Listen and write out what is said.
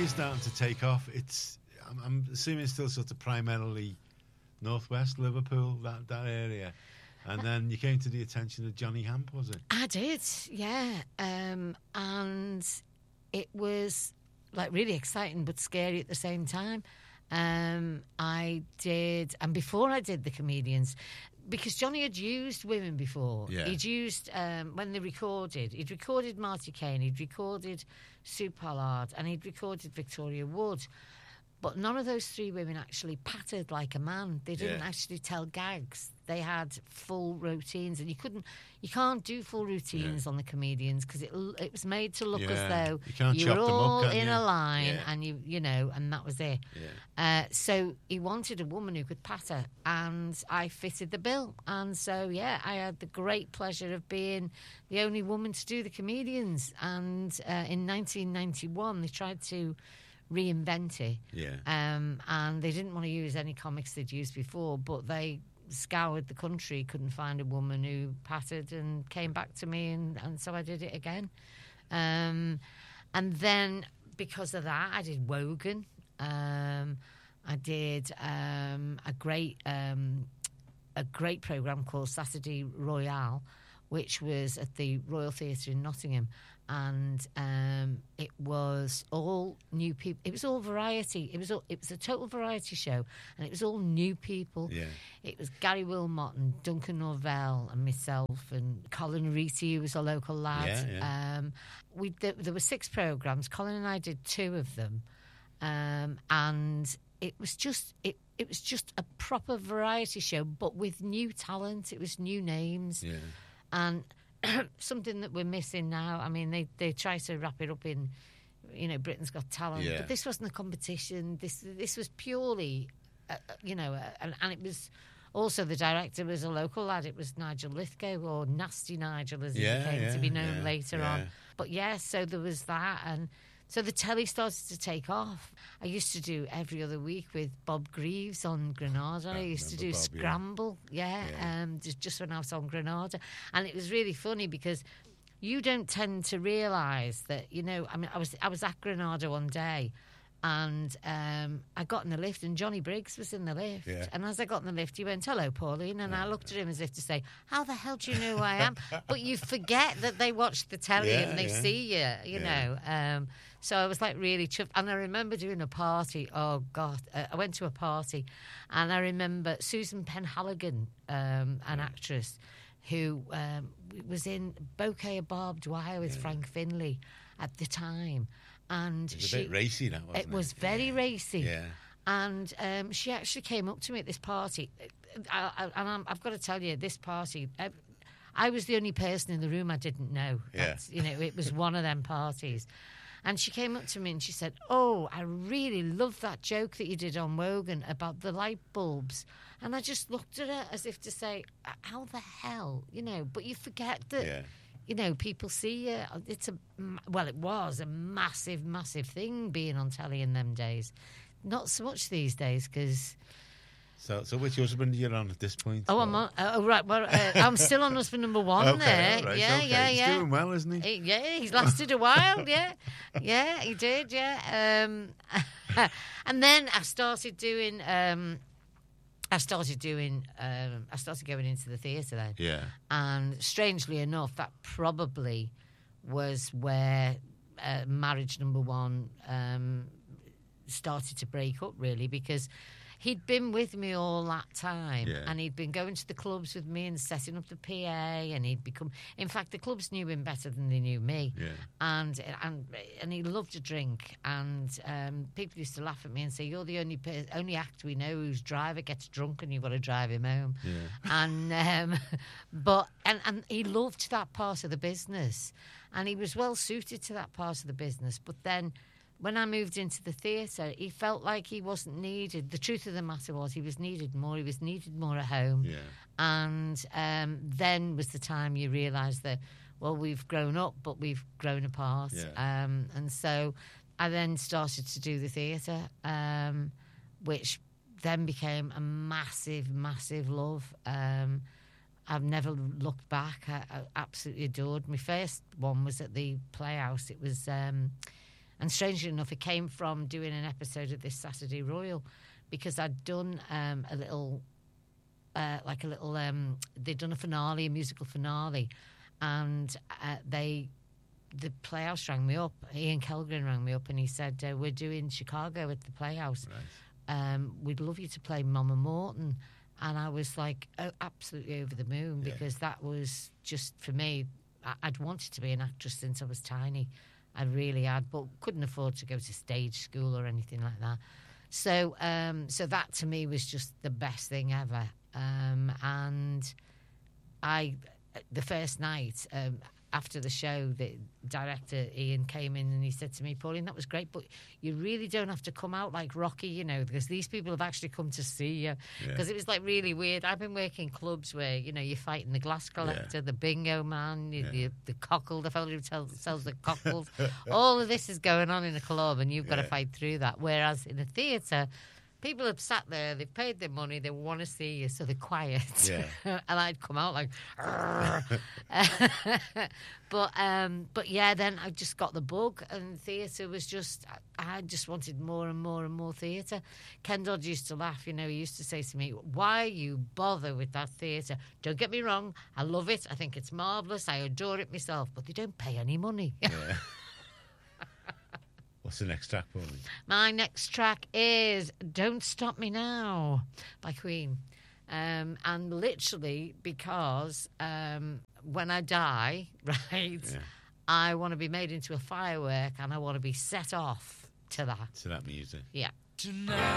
is starting to take off. I'm assuming it's still sort of primarily northwest Liverpool, that area. And then you came to the attention of Johnny Hamp, was it? I did, yeah. And it was like really exciting but scary at the same time. I did, and before I did the comedians, because Johnny had used women before. Yeah. He'd used, when they recorded, he'd recorded Marty Kane, he'd recorded Sue Pollard, and he'd recorded Victoria Wood. But none of those three women actually pattered like a man. They didn't actually tell gags. They had full routines, and you can't do full routines on the comedians because it was made to look as though you were all in a line and you know, and that was it. Yeah. So he wanted a woman who could patter, and I fitted the bill. And so I had the great pleasure of being the only woman to do the comedians. And in 1991, they tried to reinvent it. Yeah. And they didn't want to use any comics they'd used before, but they scoured the country, couldn't find a woman who pattered, and came back to me, and so I did it again. And then because of that, I did Wogan. I did a great programme called Saturday Royale, which was at the Royal Theatre in Nottingham. And it was all new people. It was all variety. It was a total variety show, and it was all new people. Yeah. It was Gary Wilmot and Duncan Norvell and myself and Colin Reety, who was a local lad. Yeah. There were 6 programmes. Colin and I did 2 of them, and it was just a proper variety show, but with new talent. It was new names, and something that we're missing now. I mean, they try to wrap it up in, Britain's Got Talent, but this wasn't a competition. This was purely, and it was also, the director was a local lad. It was Nigel Lithgow, or Nasty Nigel, as he came to be known later on. But so there was that, and so the telly started to take off. I used to do Every Other Week with Bob Greaves on Granada. I used to do Bob, Scramble, just when I was on Granada. And it was really funny because you don't tend to realise that, I was at Granada one day, and I got in the lift, and Johnny Briggs was in the lift. Yeah. And as I got in the lift, he went, "Hello, Pauline." And I looked at him as if to say, "How the hell do you know who I am?" But you forget that they watch the telly and they see you, you know. So I was like really chuffed. And I remember doing a party. Oh, God. I went to a party, and I remember Susan Penhaligon, an actress, who was in Bouquet of Barbed Wire with Frank Finlay at the time. And it was a bit racy, that wasn't it? It was very racy. Yeah. And she actually came up to me at this party. I've got to tell you, this party, I was the only person in the room I didn't know. Yeah. It was one of them parties. And she came up to me and she said, "Oh, I really love that joke that you did on Wogan about the light bulbs." And I just looked at her as if to say, "How the hell?" But you forget that... people see you. It was a massive, massive thing being on telly in them days. Not so much these days, because... So which husband are you on at this point? Oh, I'm on... right, well, I'm still on husband number 1 there. Right, yeah. He's doing well, isn't he? He's lasted a while, yeah. Yeah, he did, yeah. And then I started doing... I started going into the theatre then. Yeah. And strangely enough, that probably was where marriage number 1 started to break up, really, because he'd been with me all that time, and he'd been going to the clubs with me and setting up the PA, and he'd become... In fact, the clubs knew him better than they knew me. Yeah. And he loved to drink, and people used to laugh at me and say, "You're the only act we know whose driver gets drunk and you've got to drive him home." Yeah. And and he loved that part of the business, and he was well suited to that part of the business. But then, when I moved into the theatre, he felt like he wasn't needed. The truth of the matter was he was needed more. He was needed more at home. Yeah. And then was the time you realise that, well, we've grown up, but we've grown apart. Yeah. And so I then started to do the theatre, which then became a massive, massive love. I've never looked back. I absolutely adored. My first one was at the Playhouse. It was... And strangely enough, it came from doing an episode of This Saturday Royal, because I'd done a little, they'd done a musical finale, and the Playhouse rang me up. Ian Kellgren rang me up, and he said, we're doing Chicago at the Playhouse. Right. We'd love you to play Mama Morton. And I was like, absolutely over the moon, because that was just, for me, I'd wanted to be an actress since I was tiny. I really had, but couldn't afford to go to stage school or anything like that. So that to me was just the best thing ever. And the first night, after the show, the director, Ian, came in and he said to me, Pauline, that was great, but you really don't have to come out like Rocky, because these people have actually come to see you. Because it was like really weird. I've been working clubs where, you're fighting the glass collector, the bingo man, the cockle, the fellow who sells the cockles. All of this is going on in a club, and you've got to fight through that. Whereas in a theatre, people have sat there, they've paid their money, they want to see you, so they're quiet. Yeah. And I'd come out like, but yeah, then I just got the bug, and theatre was just, I just wanted more and more and more theatre. Ken Dodd used to laugh, he used to say to me, why you bother with that theatre? Don't get me wrong, I love it, I think it's marvellous, I adore it myself, but they don't pay any money. Yeah. What's the next track, Pauline? My next track is Don't Stop Me Now by Queen. And literally because when I die, I want to be made into a firework, and I want to be set off to that. To that music. Yeah. Tonight